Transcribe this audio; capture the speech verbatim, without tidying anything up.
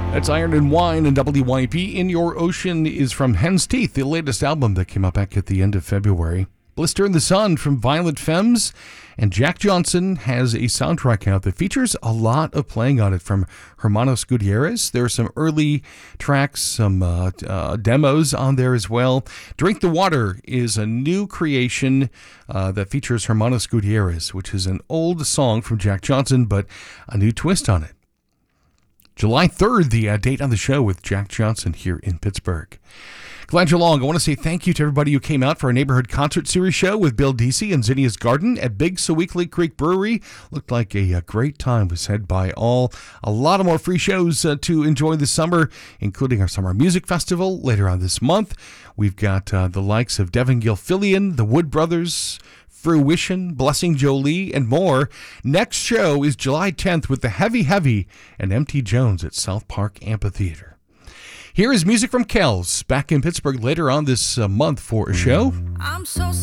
That's Iron and Wine and W Y P. In Your Ocean is from Hen's Teeth, the latest album that came out back at the end of February. Blister in the Sun from Violent Femmes. And Jack Johnson has a soundtrack out that features a lot of playing on it from Hermanos Gutierrez. There are some early tracks, some uh, uh, demos on there as well. Drink the Water is a new creation uh, that features Hermanos Gutierrez, which is an old song from Jack Johnson, but a new twist on it. July third, the uh, date on the show with Jack Johnson here in Pittsburgh. Glad you're along. I want to say thank you to everybody who came out for our neighborhood concert series show with Bill Deasy and Zinnia's Garden at Big Sewickley Creek Brewery. Looked like a, a great time was had by all. A lot of more free shows uh, to enjoy this summer, including our Summer Music Festival later on this month. We've got uh, the likes of Devin Gilfillian, the Wood Brothers, Fruition, Blessing Jolie, and more. Next show is July tenth with the Heavy Heavy and M T Jones at South Park Amphitheater. Here is music from Kells, back in Pittsburgh later on this uh, month for a show. I'm so